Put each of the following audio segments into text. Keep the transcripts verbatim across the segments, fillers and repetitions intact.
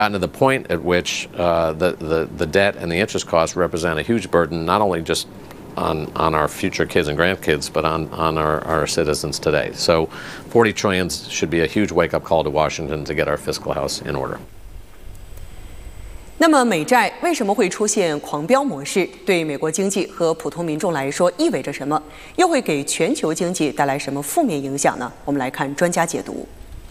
gotten to the point at which uh, the, the, the debt and the interest costs represent a huge burden, not only just on, on our future kids and grandkids, but on, on our, our citizens today. So forty trillion should be a huge wake-up call to Washington to get our fiscal house in order. 那么美债为什么会出现狂飙模式？对美国经济和普通民众来说意味着什么？又会给全球经济带来什么负面影响呢？我们来看专家解读。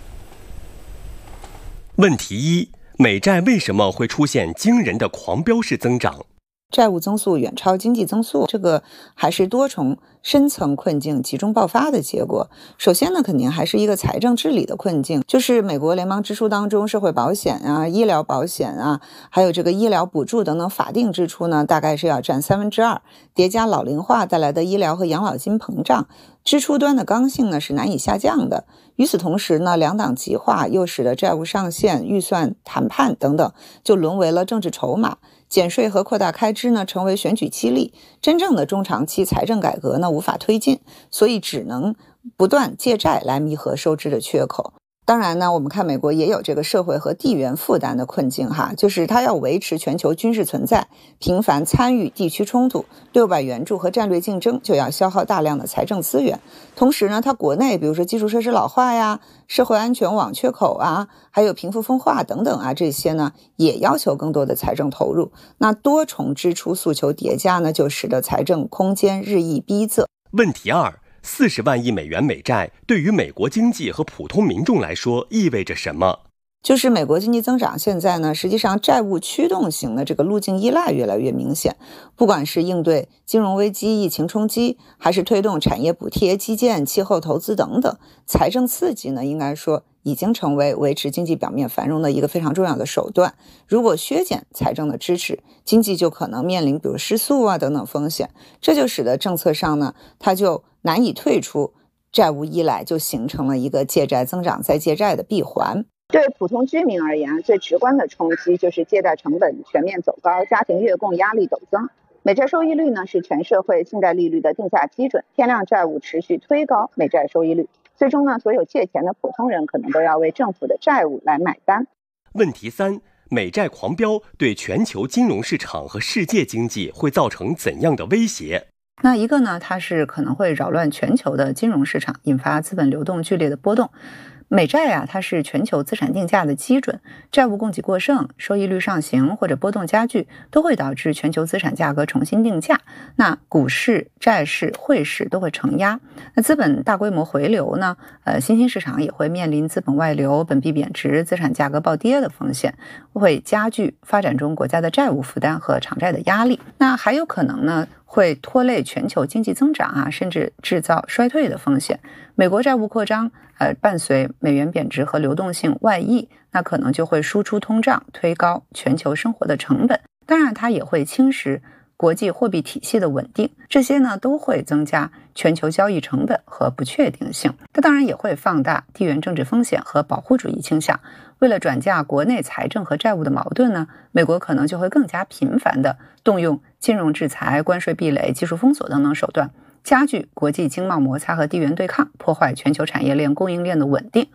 问题一：美债为什么会出现惊人的狂飙式增长？ 债务增速远超经济增速，这个还是多重深层困境集中爆发的结果。首先呢，肯定还是一个财政治理的困境，就是美国联邦支出当中，社会保险啊、医疗保险啊，还有这个医疗补助等等法定支出呢，大概是要占三分之二，叠加老龄化带来的医疗和养老金膨胀，支出端的刚性呢是难以下降的。与此同时呢，两党极化又使得债务上限、预算谈判等等就沦为了政治筹码。减税和扩大开支呢，成为选举激励，真正的中长期财政改革呢无法推进，所以只能不断借债来弥合收支的缺口。当然呢，我们看美国也有这个社会和地缘负担的困境哈，就是它要维持全球军事存在，频繁参与地区冲突，对外援助和战略竞争就要消耗大量的财政资源。同时呢，它国内比如说基础设施老化呀、社会安全网缺口啊，还有贫富分化等等啊，这些呢也要求更多的财政投入。那多重支出诉求叠加呢，就使得财政空间日益逼仄。 问题二：四十万亿美元美债对于美国经济和普通民众来说意味着什么？ 就是美国经济增长现在呢，实际上债务驱动型的这个路径依赖越来越明显，不管是应对金融危机、疫情冲击，还是推动产业补贴、基建、气候投资等等，财政刺激呢，应该说已经成为维持经济表面繁荣的一个非常重要的手段。如果削减财政的支持，经济就可能面临比如失速啊等等风险，这就使得政策上呢，它就难以退出债务依赖，就形成了一个借债增长再借债的闭环。 对普通居民而言，最直观的冲击就是借贷成本全面走高，家庭月供压力陡增。美债收益率呢是全社会信贷利率的定价基准，天量债务持续推高美债收益率，最终呢，所有借钱的普通人可能都要为政府的债务来买单。 问题三：美债狂飙对全球金融市场和世界经济会造成怎样的威胁？ 那一个呢，它是可能会扰乱全球的金融市场，引发资本流动剧烈的波动。美债啊，它是全球资产定价的基准，债务供给过剩、收益率上行或者波动加剧，都会导致全球资产价格重新定价。那股市、债市、汇市都会承压。那资本大规模回流呢，呃，新兴市场也会面临资本外流、本币贬值、资产价格暴跌的风险，会加剧发展中国家的债务负担和偿债的压力。那还有可能呢，会拖累全球经济增长啊，甚至制造衰退的风险。美国债务扩张，呃，伴随美元贬值和流动性外溢，那可能就会输出通胀，推高全球生活的成本。当然，它也会侵蚀国际货币体系的稳定，这些呢都会增加全球交易成本和不确定性。它当然也会放大地缘政治风险和保护主义倾向。为了转嫁国内财政和债务的矛盾呢，美国可能就会更加频繁地动用金融制裁、关税壁垒、技术封锁等等手段，加剧国际经贸摩擦和地缘对抗，破坏全球产业链供应链的稳定。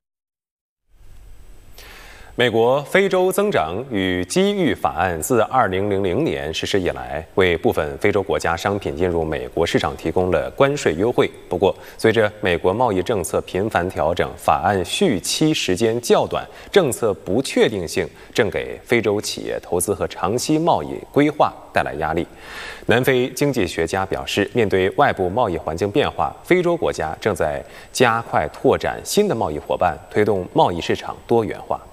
美国非洲增长与机遇法案自二零零零年实施以来，为部分非洲国家商品进入美国市场提供了关税优惠。不过，随着美国贸易政策频繁调整，法案续期时间较短，政策不确定性正给非洲企业投资和长期贸易规划带来压力。南非经济学家表示，面对外部贸易环境变化，非洲国家正在加快拓展新的贸易伙伴，推动贸易市场多元化。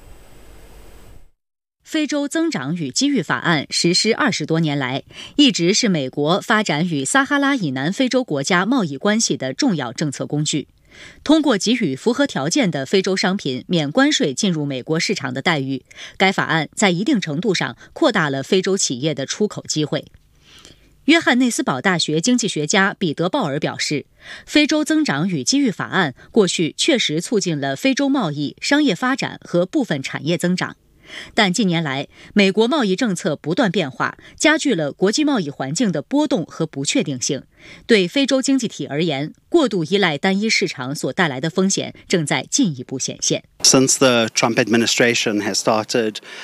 非洲增长与机遇法案实施二十多年来，一直是美国发展与撒哈拉以南非洲国家贸易关系的重要政策工具。通过给予符合条件的非洲商品免关税进入美国市场的待遇，该法案在一定程度上扩大了非洲企业的出口机会。约翰内斯堡大学经济学家彼得·鲍尔表示，非洲增长与机遇法案过去确实促进了非洲贸易、商业发展和部分产业增长。 但近年来，美国贸易政策不断变化，加剧了国际贸易环境的波动和不确定性。对非洲经济体而言，过度依赖单一市场所带来的风险正在进一步显现。 Since the Trump administration has started